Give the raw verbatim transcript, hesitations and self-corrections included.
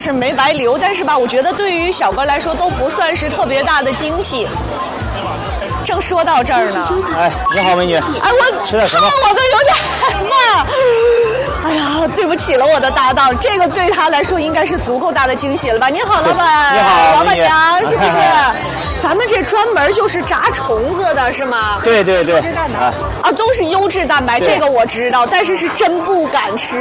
是没白留，但是吧，我觉得对于小哥来说都不算是特别大的惊喜。正说到这儿呢， 哎，你好，美女。 哎，我吃点什么？ 我都有点害怕。哎呀，对不起了，我的搭档，这个对他来说应该是足够大的惊喜了吧？你好，老板。 你好， 老板娘，是不是？咱们这专门就是炸虫子的是吗？ 对对对。 啊，都是优质蛋白，这个我知道，但是是真不敢吃。